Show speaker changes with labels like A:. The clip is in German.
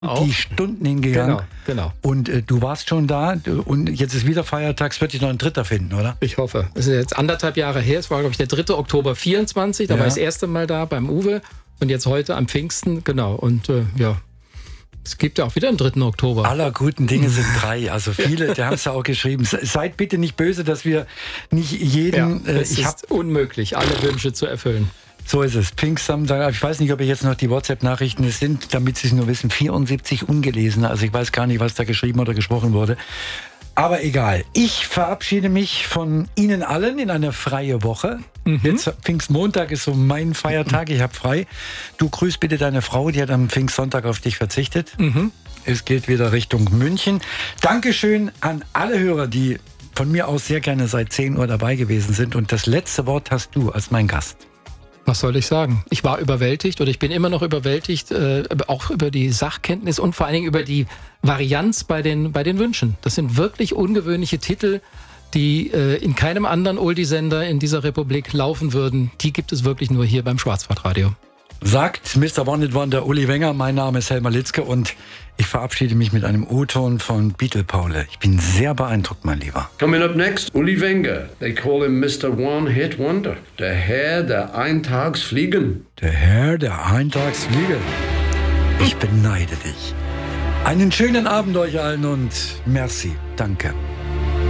A: die Stunden hingegangen.
B: Genau.
A: Und du warst schon da und jetzt ist wieder Feiertag, es wird dich noch ein dritter finden, oder?
B: Ich hoffe. Es ist jetzt 1,5 Jahre her, es war, glaube ich, der 3. Oktober 24, da war ich das erste Mal da beim Uwe und jetzt heute am Pfingsten, genau. Und es gibt ja auch wieder einen 3. Oktober.
A: Aller guten Dinge sind 3. Also viele, die haben es ja auch geschrieben. Seid bitte nicht böse, dass wir nicht jeden...
B: es ist unmöglich, alle Wünsche zu erfüllen.
A: So ist es. Pfingstsamstag. Ich weiß nicht, ob ich jetzt noch die WhatsApp-Nachrichten sind, damit Sie es nur wissen. 74 ungelesene. Also ich weiß gar nicht, was da geschrieben oder gesprochen wurde. Aber egal. Ich verabschiede mich von Ihnen allen in eine freie Woche. Jetzt Pfingstmontag ist so mein Feiertag. Ich habe frei. Du grüßt bitte deine Frau, die hat am Pfingstsonntag auf dich verzichtet. Es geht wieder Richtung München. Dankeschön an alle Hörer, die von mir aus sehr gerne seit 10 Uhr dabei gewesen sind. Und das letzte Wort hast du als mein Gast.
B: Was soll ich sagen? Ich war überwältigt oder ich bin immer noch überwältigt, auch über die Sachkenntnis und vor allen Dingen über die Varianz bei den Wünschen. Das sind wirklich ungewöhnliche Titel, die in keinem anderen Oldie-Sender in dieser Republik laufen würden. Die gibt es wirklich nur hier beim Schwarzwaldradio.
A: Sagt Mr. One-It Wonder Uli Wenger, mein Name ist Helmer Litzke und ich verabschiede mich mit einem O-Ton von Beatle Paule. Ich bin sehr beeindruckt, mein Lieber.
C: Coming up next, Uli Wenger. They call him Mr. One-Hit Wonder. Der Herr der Eintagsfliegen.
A: Der Herr der Eintagsfliegen. Ich beneide dich. Einen schönen Abend euch allen und merci. Danke.